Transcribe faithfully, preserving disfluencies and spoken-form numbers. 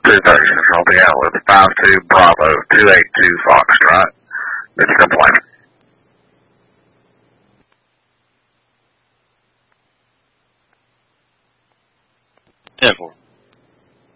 two thirty Central, Indiana with five two Bravo two eight two Foxtrot. It's complaining. ten four.